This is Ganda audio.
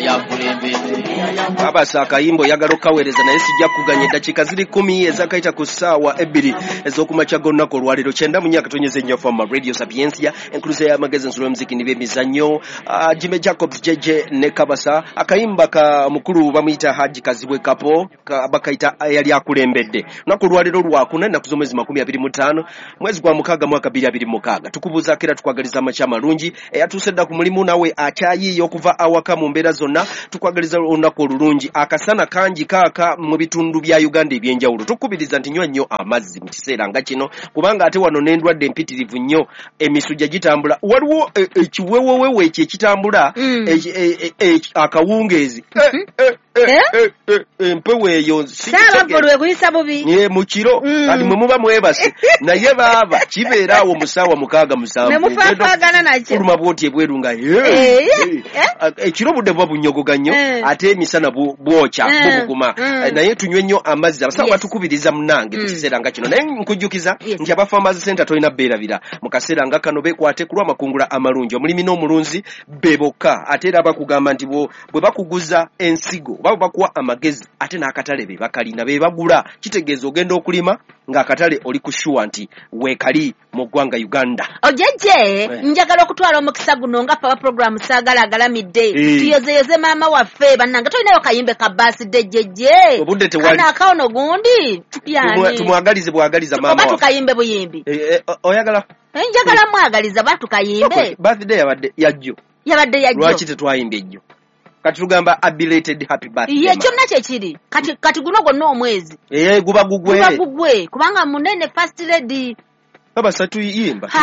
Abasa akayimbo yagala okaweereza naye sijja kuganya eddakiika ziri 10 ezakaita ku ssaawa 2 ez'okumakya gonnako olwaleero 9 mu nnyaka tonyeze nnyo fama Radio Sapiensia enkuluze y'amagezi nsolo y'omuziki n'ebyemizannyo Jimmy Jacobs jeje ne Kabasa akayimba ka mukulu bamuyita Haji Kazibwe Kapo bakayita yali akulembedde lunaku olwaleero lwakuna ennaku z'omwezi 25 mwezi gwa mukaaga mwaka 2026 tukubuuza kera tukwagaliza amakya amalungi eyatuuse dda ku mulimu nawe akyayiiyo okuva awaka mu mbeera zonna tukwagaliza olunaku olulungi akasana kangi kaaka mu bitundu bya Uganda ebyenjawulo tukubiriza nti nywa nnyo amazzi mu kiseera nga kino kubanga ate wano n'endwadde empitirivu nnyo emisujja gitambula waliwo ekiwewewewe ekyo ekitambula akawungeezi empewo eyo saabagolwe kuyisa bubi mu kiro kati mwe muba mwebase naye baaba kibeera awo mu ssaawa 6-7 nemufaafagana nakyo kuluma bwoti ebweru nga ekiro budde buba bunyogoga nnyo ate emisana bwokya bubuguma naye tunywe nnyo amazzi abasawo batukubiriza munange mu kiseera nga kino naye nkujjukiza nti aba Farmers Center tolina beerabira mu kaseera nga kano beekwate ku lw'amakungula amalungi omulimi n'omulunzi bebokka ate era bakugamba nti bwe bakuguza ensigo baba bakuwa amagezi ate n'akatale be bakalina be bagula kitegeeza ogenda okulima ng'akatale oli kushuwa nti weekali mu ggwanga Uganda ojeje njagala okutwala omukisa guno nga power program saagala agalamidde tuyozeyoze maama waffe bannange tolinayo kayimbe ka birthday jeje obudde tewali kana akaono gundi tumwagalize bwagaliza maama waffe tukayimbe buyimbi oyagala njagala mwagaliza batukayimbe birthday yabadde yajjo lwaki tetwayimbye ejjo kati tugamba a belated happy birthday ye kyonna kyekiri kati guno gwonna omwezi guba gugwe kubanga munene first lady baba satuyimba